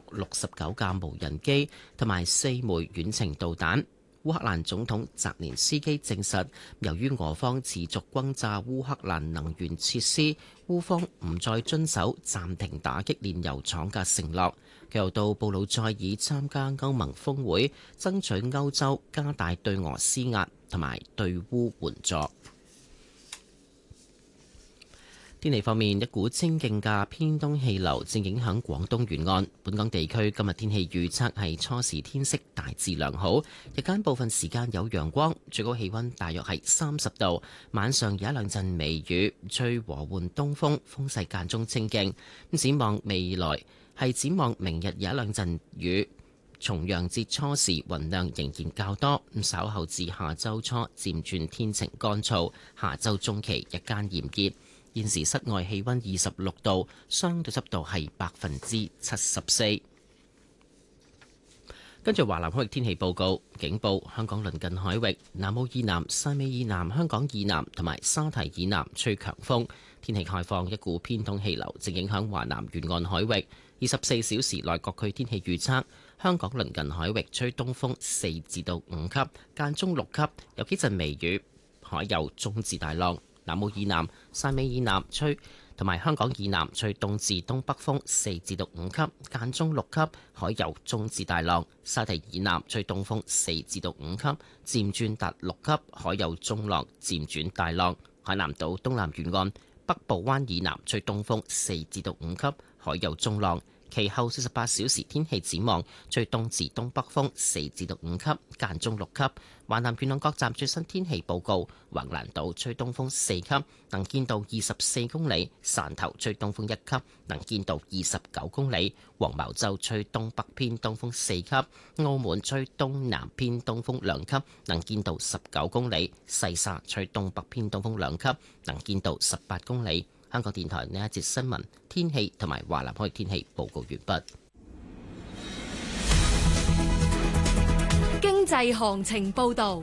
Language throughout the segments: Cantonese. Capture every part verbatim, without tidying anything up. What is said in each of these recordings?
六十九架無人機同埋四枚遠程導彈。烏克蘭總統澤連斯基證實，由於俄方持續轟炸烏克蘭能源設施，烏方唔再遵守暫停打擊煉油廠嘅承諾。佢又到布魯塞爾參加歐盟峰會，爭取歐洲加大對俄施壓同埋對烏援助。天氣方面，一股清勁嘅偏東氣流正影響廣東沿岸。本港地區今日天氣預測係初時天色大致良好，日間部分時間有陽光，最高氣溫大約係三十度。晚上有一兩陣微雨，吹和緩東風，風勢間中清勁。咁展望未來係展望明日有一兩陣雨。重陽節初時雲量仍然較多，咁稍後至下週初漸轉天晴乾燥，下週中期日間炎熱。現時室外氣溫二十六度，相對濕度係百分之七十四。跟住華南海域天氣報告，警報：香港鄰近海域、南澳以南、汕尾以南、香港以南同埋沙堤以南吹強風。天氣概況：一股偏東氣流正影響華南沿岸海域。二十四小時內各區天氣預測：香港鄰近海域吹東風四至到五級，間中六級，有幾陣微雨，海有中至大浪。南澳以南、汕尾以南吹，同埋香港以南吹東至東北風四至到五級，間中六級，海有中至大浪。沙堤以南吹東風四至到五級，漸轉達六級，海有中浪，漸轉大浪。海南島東南沿岸、北部灣以南吹東風四至到五級，海有中浪。其後四十八小時天氣展望，吹東至東北風四至到五級，間中六級。華南沿岸各站最新天氣報告：橫瀾島吹東風四級，能見度二十四公里；汕頭吹東風一級，能見度二十九公里；黃茅洲吹東北偏東風四級；澳門吹東南偏東風兩級，能見度十九公里；西沙吹東北偏東風兩級，能見度十八公里。香港電台呢一節新聞天氣同埋華南海域天氣報告完畢。 經濟行情報導。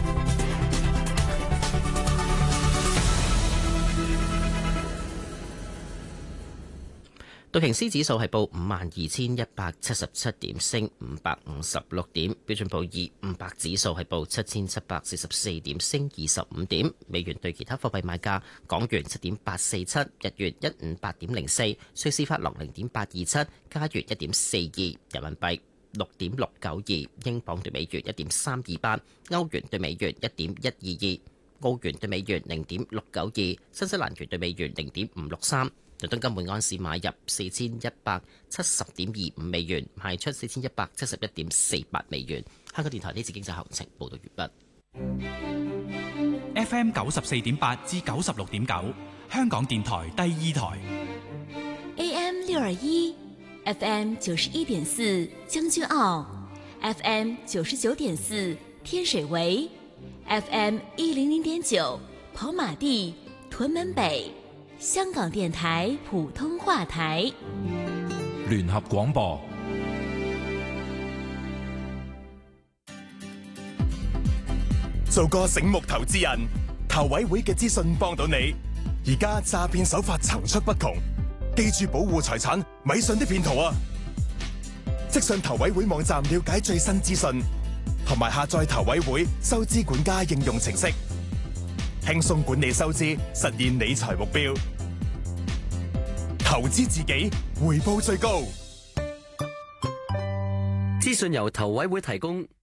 道瓊斯指數係報五萬二千一百七十七點，升五百五十六點。標準普爾五百指數係報七千七百四十四點，升二十五點。美元對其他貨幣買價：港元七點八四七，日元一五八點零四，瑞士法郎零點八二七，加元一點四二，人民幣六點六九二，英鎊對美元一點三二八，歐元對美元一點一二二，澳元對美元零點六九二，新西蘭元對美元零點五六三。倫敦金每安士買入四千一百七十點二五美元，賣出四千一百七十一點四八美元。香港電台呢次經濟行情報道完畢。F M 九十四點八至九十六點九，香港電台第二台。 A M 六二一，F M 九十一點四將軍澳 ，F M 九十九點四天水圍 ，F M 一零零點九跑馬地屯門北。香港電台普通話台， 聯合廣播。 做個醒目投資人，投委會嘅資訊幫到你。而家詐騙手法層出不窮，記住保護財產，咪信啲騙徒啊！即上投委會網站了解最新資訊，同埋下載投委會收支管家應用程式。輕鬆管理收支，實現理財目標。投資自己，回報最高。 資訊由投委會提供。